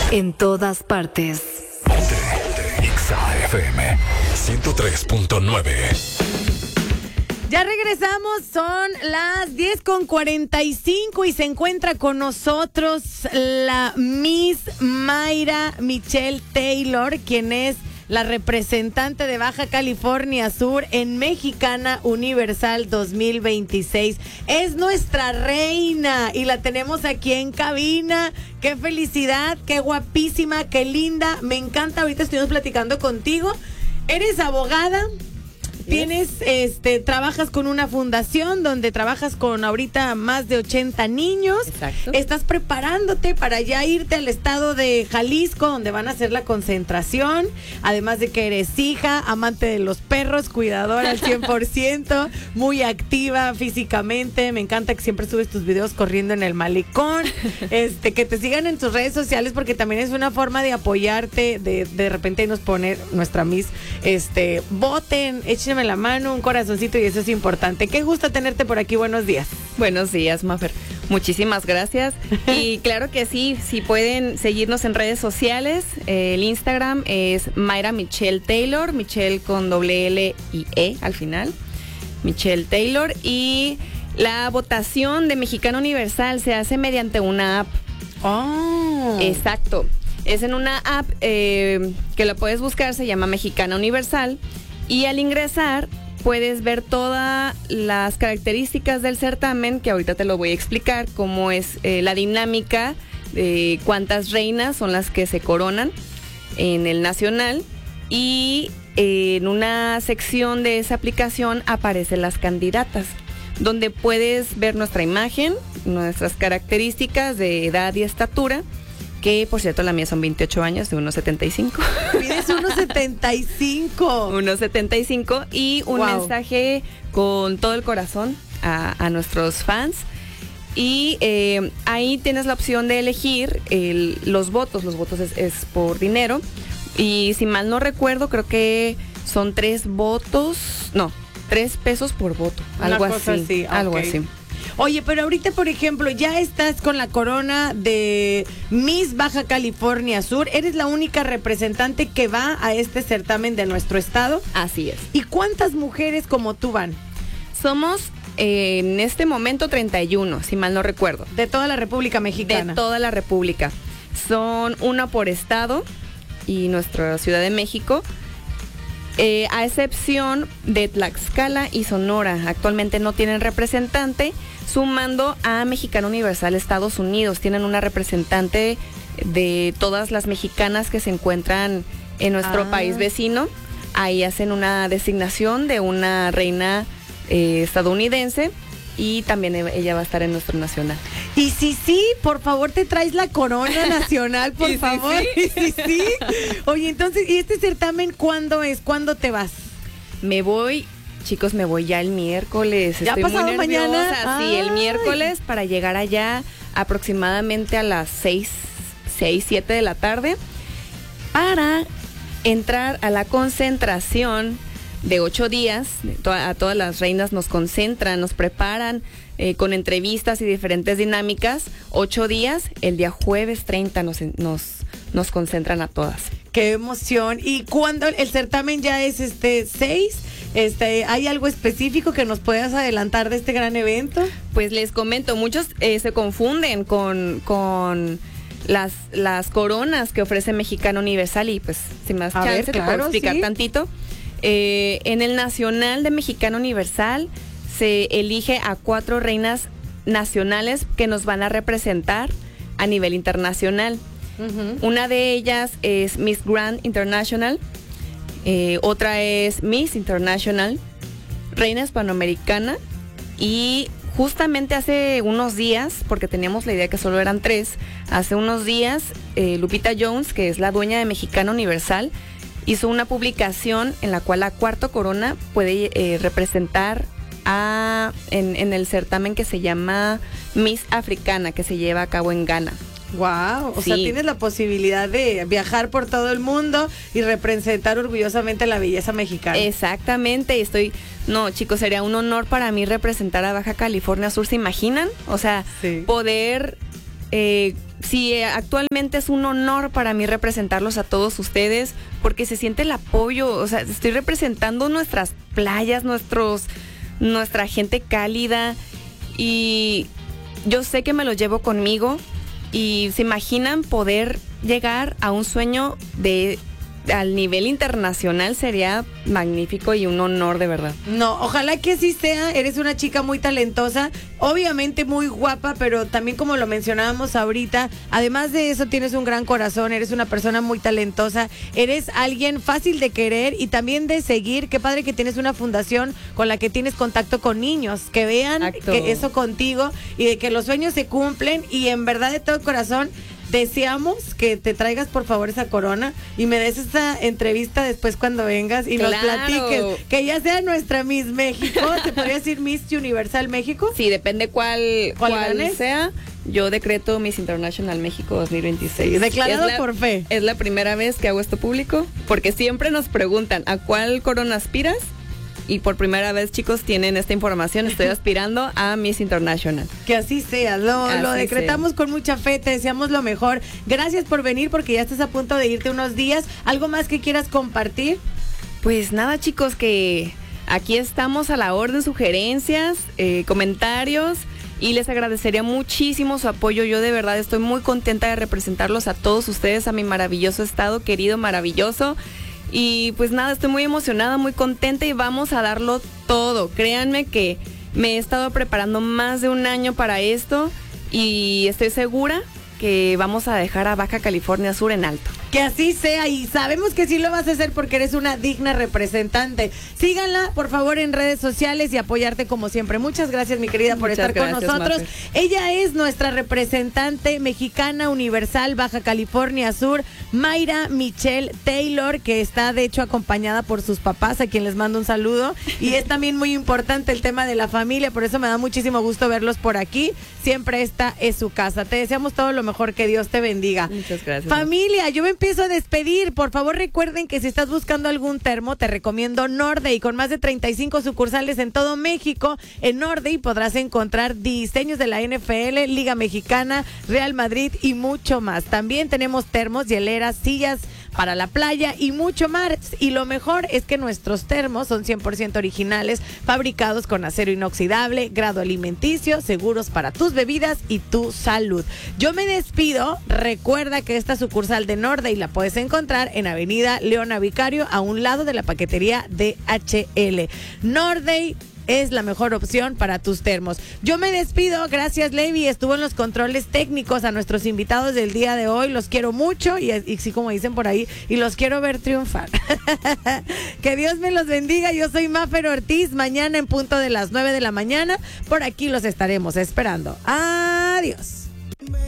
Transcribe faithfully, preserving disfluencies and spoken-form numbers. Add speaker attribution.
Speaker 1: En todas partes.
Speaker 2: Ponte, Exa F M ciento tres punto nueve.
Speaker 3: Ya regresamos, son las diez con cuarenta y cinco y se encuentra con nosotros la Miss Mayra Michelle Taylor, quien es la representante de Baja California Sur en Mexicana Universal dos mil veintiséis. Es nuestra reina y la tenemos aquí en cabina. ¡Qué felicidad! ¡Qué guapísima! ¡Qué linda! Me encanta, ahorita estuvimos platicando contigo. Eres abogada. Tienes, este, trabajas con una fundación donde trabajas con ahorita más de ochenta niños.
Speaker 4: Exacto.
Speaker 3: Estás preparándote para ya irte al estado de Jalisco, donde van a hacer la concentración. Además de que eres hija, amante de los perros, cuidadora al cien por ciento, muy activa físicamente. Me encanta que siempre subes tus videos corriendo en el malecón. Este, que te sigan en tus redes sociales porque también es una forma de apoyarte. De, de repente nos pone nuestra Miss, este, voten, échenme la mano, un corazoncito y eso es importante. Qué gusto tenerte por aquí, buenos días.
Speaker 4: Buenos días, Mafer. Muchísimas gracias. Y claro que sí, si pueden seguirnos en redes sociales, eh, el Instagram es Mayra Michelle Taylor, Michelle con doble L y E al final, Michelle Taylor. Y la votación de Mexicana Universal se hace mediante una app.
Speaker 3: Oh.
Speaker 4: Exacto. Es en una app eh, que la puedes buscar, se llama Mexicana Universal. Y al ingresar puedes ver todas las características del certamen, que ahorita te lo voy a explicar, cómo es eh, la dinámica, de cuántas reinas son las que se coronan en el nacional. Y eh, en una sección de esa aplicación aparecen las candidatas, donde puedes ver nuestra imagen, nuestras características de edad y estatura. Que, por cierto, la mía son veintiocho años, de uno setenta y cinco.
Speaker 3: Mides uno setenta y cinco.
Speaker 4: uno setenta y cinco y un
Speaker 3: Wow.
Speaker 4: mensaje con todo el corazón a, a nuestros fans. Y eh, ahí tienes la opción de elegir el, los votos. Los votos es, es por dinero. Y si mal no recuerdo, creo que son tres votos, no, tres pesos por voto. Algo
Speaker 3: Una cosa
Speaker 4: así.
Speaker 3: así,
Speaker 4: Algo
Speaker 3: ok.
Speaker 4: así.
Speaker 3: Oye, pero ahorita, por ejemplo, ya estás con la corona de Miss Baja California Sur. Eres la única representante que va a este certamen de nuestro estado.
Speaker 4: Así es.
Speaker 3: ¿Y cuántas mujeres como tú van?
Speaker 4: Somos eh, en este momento treinta y uno, si mal no recuerdo.
Speaker 3: De toda la República Mexicana.
Speaker 4: De toda la República. Son una por estado y nuestra Ciudad de México, eh, a excepción de Tlaxcala y Sonora. Actualmente no tienen representante, sumando a Mexicana Universal Estados Unidos. Tienen una representante de todas las mexicanas que se encuentran en nuestro
Speaker 3: Ah.
Speaker 4: país vecino. Ahí hacen una designación de una reina eh, estadounidense. Y también ella va a estar en nuestro nacional.
Speaker 3: Y si sí, por favor te traes la corona nacional, por
Speaker 4: Y si
Speaker 3: favor.
Speaker 4: sí.
Speaker 3: Y si sí. Oye, entonces, ¿y este certamen cuándo es? ¿Cuándo te vas?
Speaker 4: Me voy, chicos, me voy ya el miércoles.
Speaker 3: ¿Ya
Speaker 4: Estoy
Speaker 3: pasado
Speaker 4: muy nerviosa.
Speaker 3: mañana?
Speaker 4: Sí, el
Speaker 3: Ay.
Speaker 4: miércoles para llegar allá aproximadamente a las seis, seis, siete de la tarde para entrar a la concentración de ocho días. To- a todas las reinas nos concentran, nos preparan eh, con entrevistas y diferentes dinámicas. Ocho días, el día jueves treinta nos, nos, nos concentran a todas.
Speaker 3: Qué emoción. ¿Y cuándo el certamen ya es este seis? Este, ¿hay algo específico que nos puedas adelantar de este gran evento?
Speaker 4: Pues les comento, muchos eh, se confunden con, con las, las coronas que ofrece Mexicana Universal y pues sin más
Speaker 3: A
Speaker 4: chance
Speaker 3: ver,
Speaker 4: te
Speaker 3: claro,
Speaker 4: puedo explicar
Speaker 3: sí.
Speaker 4: tantito. Eh, en el Nacional de Mexicana Universal se elige a cuatro reinas nacionales que nos van a representar a nivel internacional.
Speaker 3: Uh-huh.
Speaker 4: Una de ellas es Miss Grand International, eh, otra es Miss International, Reina Hispanoamericana, y justamente hace unos días, porque teníamos la idea que solo eran tres, hace unos días eh, Lupita Jones, que es la dueña de Mexicana Universal, hizo una publicación en la cual la cuarta corona puede eh, representar a, en, en el certamen que se llama Miss Africana, que se lleva a cabo en Ghana.
Speaker 3: Wow, o
Speaker 4: Sí.
Speaker 3: sea, tienes la posibilidad de viajar por todo el mundo y representar orgullosamente la belleza mexicana.
Speaker 4: Exactamente, estoy, no chicos, sería un honor para mí representar a Baja California Sur, ¿se imaginan? O sea,
Speaker 3: Sí.
Speaker 4: poder eh, sí, eh, actualmente es un honor para mí representarlos a todos ustedes porque se siente el apoyo, o sea, estoy representando nuestras playas, nuestros, nuestra gente cálida y yo sé que me lo llevo conmigo y se imaginan poder llegar a un sueño de al nivel internacional. Sería magnífico y un honor de verdad.
Speaker 3: No, ojalá que así sea. Eres una chica muy talentosa, obviamente muy guapa, pero también como lo mencionábamos ahorita, además de eso tienes un gran corazón, eres una persona muy talentosa, eres alguien fácil de querer y también de seguir. Qué padre que tienes una fundación con la que tienes contacto con niños, que vean
Speaker 4: Exacto.
Speaker 3: que eso contigo y de que los sueños se cumplen y en verdad de todo corazón deseamos que te traigas por favor esa corona y me des esa entrevista después cuando vengas y
Speaker 4: Claro.
Speaker 3: nos platiques. Que ya sea nuestra Miss México, ¿se podría decir Miss Universal México?
Speaker 4: Sí, depende cuál,
Speaker 3: ¿Cuál
Speaker 4: cuál
Speaker 3: ganes?
Speaker 4: sea. Yo decreto Miss International México dos mil veintiséis.
Speaker 3: Sí, declarado
Speaker 4: Es la-
Speaker 3: por fe.
Speaker 4: Es la primera vez que hago esto público porque siempre nos preguntan ¿a cuál corona aspiras? Y por primera vez, chicos, tienen esta información. Estoy aspirando a Miss International.
Speaker 3: Que así sea, lo,
Speaker 4: Así
Speaker 3: lo decretamos
Speaker 4: sea.
Speaker 3: con mucha fe, te deseamos lo mejor. Gracias por venir porque ya estás a punto de irte unos días. ¿Algo más que quieras compartir?
Speaker 4: Pues nada, chicos, que aquí estamos a la orden, sugerencias, eh, comentarios. Y les agradecería muchísimo su apoyo. Yo de verdad estoy muy contenta de representarlos a todos ustedes, a mi maravilloso estado, querido, maravilloso. Y pues nada, estoy muy emocionada, muy contenta y vamos a darlo todo. Créanme que me he estado preparando más de un año para esto y estoy segura que vamos a dejar a Baja California Sur en alto.
Speaker 3: Que así sea y sabemos que sí lo vas a hacer porque eres una digna representante. Síganla, por favor, en redes sociales y apoyarte como siempre. Muchas gracias, mi querida, por
Speaker 4: Muchas
Speaker 3: estar con
Speaker 4: gracias,
Speaker 3: nosotros.
Speaker 4: Mafer.
Speaker 3: Ella es nuestra representante mexicana universal Baja California Sur, Mayra Michelle Taylor, que está de hecho acompañada por sus papás, a quien les mando un saludo. Y es también muy importante el tema de la familia, por eso me da muchísimo gusto verlos por aquí. Siempre esta es su casa. Te deseamos todo lo mejor, que Dios te bendiga.
Speaker 4: Muchas gracias.
Speaker 3: Familia, yo me empiezo a despedir. Por favor, recuerden que si estás buscando algún termo, te recomiendo Norday, con más de treinta y cinco sucursales en todo México. En Norday podrás encontrar diseños de la N F L, Liga Mexicana, Real Madrid y mucho más. También tenemos termos, hieleras, sillas para la playa y mucho más. Y lo mejor es que nuestros termos son cien por ciento originales, fabricados con acero inoxidable, grado alimenticio, seguros para tus bebidas y tu salud. Yo me despido. Recuerda que esta sucursal de Norday la puedes encontrar en Avenida Leona Vicario, a un lado de la paquetería D H L. Norday es la mejor opción para tus termos. Yo me despido, gracias Levi, estuvo en los controles técnicos. A nuestros invitados del día de hoy los quiero mucho y, y sí, como dicen por ahí, y los quiero ver triunfar. Que Dios me los bendiga. Yo soy Mafer Ortiz. Mañana en punto de las nueve de la mañana por aquí los estaremos esperando. Adiós.